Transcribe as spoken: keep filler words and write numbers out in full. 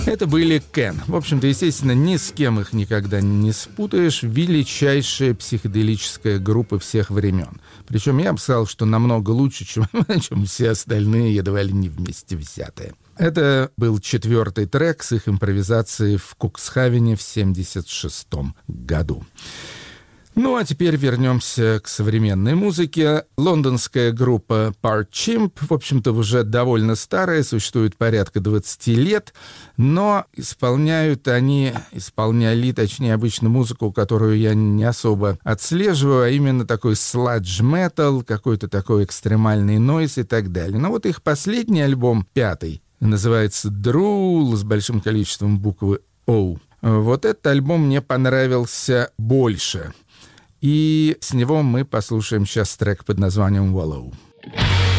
Это были Кен. В общем-то, естественно, ни с кем их никогда не спутаешь. Величайшая психоделическая группа всех времен. Причем я бы сказал, что намного лучше, чем, чем все остальные, едва ли не вместе взятые. Это был четвертый трек с их импровизацией в Куксхавене в семьдесят шестом году. Ну, а теперь вернемся к современной музыке. Лондонская группа Part Chimp, в общем-то, уже довольно старая, существует порядка двадцати лет, но исполняют они, исполняли, точнее, обычно музыку, которую я не особо отслеживаю, а именно такой сладж-метал, какой-то такой экстремальный нойз и так далее. Но вот их последний альбом, пятый, называется «Drool» с большим количеством буквы «O». Вот этот альбом мне понравился больше. И с него мы послушаем сейчас трек под названием «Wallow».